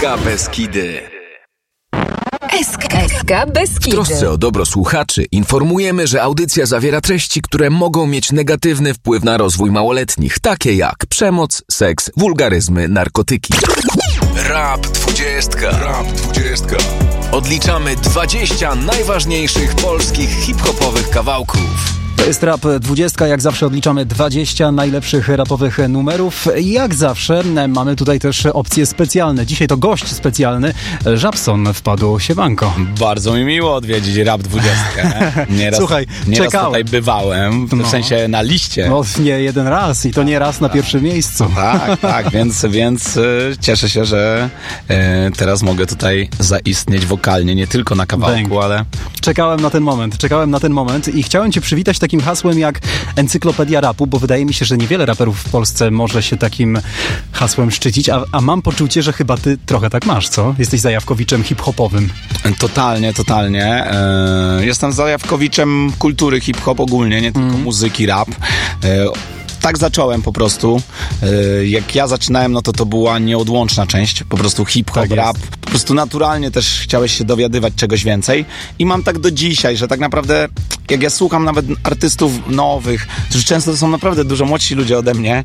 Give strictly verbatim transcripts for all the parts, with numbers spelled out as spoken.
S K Beskidy. S K, S K Beskidy. W trosce o dobro słuchaczy informujemy, że audycja zawiera treści, które mogą mieć negatywny wpływ na rozwój małoletnich, takie jak przemoc, seks, wulgaryzmy, narkotyki. Rap dwudziestka. Rap dwudziestka. Odliczamy dwadzieścia najważniejszych polskich hip-hopowych kawałków. To jest Rap dwudziestka, jak zawsze odliczamy dwadzieścia najlepszych rapowych numerów. Jak zawsze mamy tutaj też opcje specjalne. Dzisiaj to gość specjalny, Żabson wpadł. Siemanko. Bardzo mi miło odwiedzić Rap dwudziestkę. Nieraz, Słuchaj, nieraz czekałem. tutaj bywałem, w no. sensie na liście. No nie jeden raz i to nie raz na pierwszym miejscu. Tak, tak, więc, więc y, cieszę się, że y, teraz mogę tutaj zaistnieć wokalnie, nie tylko na kawałku, Bęk. ale... Czekałem na ten moment, czekałem na ten moment i chciałem cię przywitać takim hasłem jak Encyklopedia Rapu, bo wydaje mi się, że niewiele raperów w Polsce może się takim hasłem szczycić, a, a mam poczucie, że chyba ty trochę tak masz, co? Jesteś zajawkowiczem hip-hopowym. Totalnie, totalnie. Y, jestem zajawkowiczem kultury hip-hop ogólnie, nie tylko mm. muzyki, rap. Y, Tak zacząłem po prostu. Jak ja zaczynałem, no to to była nieodłączna część. Po prostu hip-hop, tak rap. Po prostu naturalnie też chciałeś się dowiadywać czegoś więcej. I mam tak do dzisiaj, że tak naprawdę jak ja słucham nawet artystów nowych, którzy często to są naprawdę dużo młodsi ludzie ode mnie,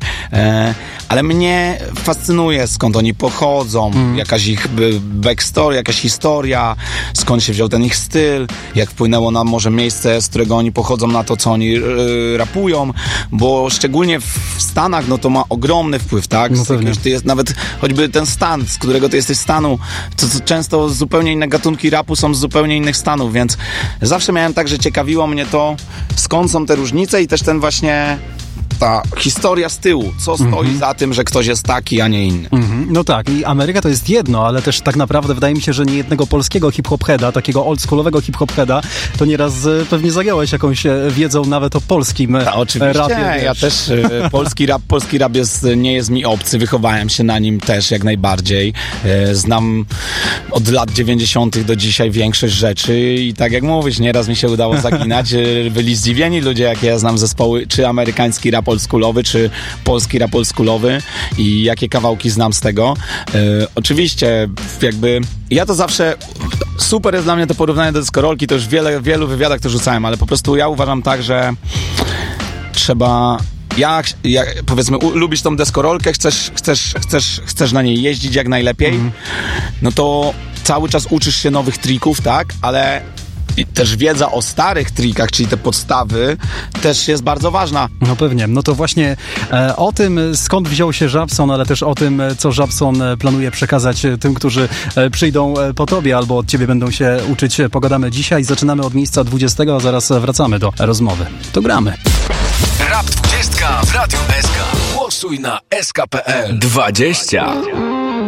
ale mnie fascynuje, skąd oni pochodzą, mm. jakaś ich backstory, jakaś historia, skąd się wziął ten ich styl, jak wpłynęło na może miejsce, z którego oni pochodzą, na to, co oni rapują, bo szczególnie w Stanach, no to ma ogromny wpływ, tak? No pewnie. Ty jest nawet choćby ten stan, z którego ty jesteś stanu, to, to często zupełnie inne gatunki rapu są z zupełnie innych stanów, więc zawsze miałem tak, że ciekawiło mnie to, skąd są te różnice i też ten właśnie ta historia z tyłu, co stoi mm-hmm. za tym, że ktoś jest taki, a nie inny. Mm-hmm. No tak, i Ameryka to jest jedno, ale też tak naprawdę wydaje mi się, że nie jednego polskiego hip-hop heada, takiego oldschoolowego hip-hop heada, to nieraz pewnie zagiąłeś jakąś wiedzą nawet o polskim Ta, oczywiście, rapie. Ja też y, polski rap, polski rap jest, nie jest mi obcy, wychowałem się na nim też jak najbardziej. Y, znam od lat dziewięćdziesiątych do dzisiaj większość rzeczy i tak jak mówisz, nieraz mi się udało zaginać. Y, byli zdziwieni ludzie, jakie ja znam zespoły, czy amerykański rap oldschoolowy, czy polski rap oldschoolowy i jakie kawałki znam z tego. Yy, oczywiście jakby ja to zawsze super jest dla mnie to porównanie do deskorolki, to już wiele, w wielu wywiadach to rzucałem, ale po prostu ja uważam tak, że trzeba jak, jak powiedzmy u, lubisz tą deskorolkę, chcesz, chcesz, chcesz, chcesz na niej jeździć jak najlepiej, mm. no to cały czas uczysz się nowych trików, tak, ale i też wiedza o starych trikach, czyli te podstawy, też jest bardzo ważna. No pewnie. No to właśnie e, o tym, skąd wziął się Żabson, ale też o tym, co Żabson planuje przekazać tym, którzy e, przyjdą po tobie albo od ciebie będą się uczyć, pogadamy dzisiaj. Zaczynamy od miejsca dwudziestego, a zaraz wracamy do rozmowy. To gramy. Rap dwudziestka w Radiu S K. Głosuj na S K kropka P L. dwadzieścia.